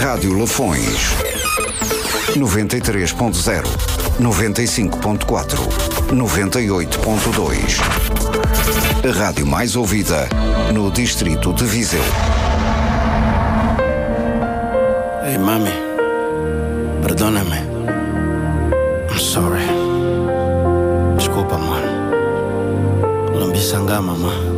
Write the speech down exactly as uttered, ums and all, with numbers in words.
Rádio Lafões. noventa e três ponto zero, noventa e cinco ponto quatro, noventa e oito ponto dois. A rádio mais ouvida no distrito de Viseu. Hey, mami. Perdóname. I'm sorry. Desculpa, mano. Lambisanga, mamã.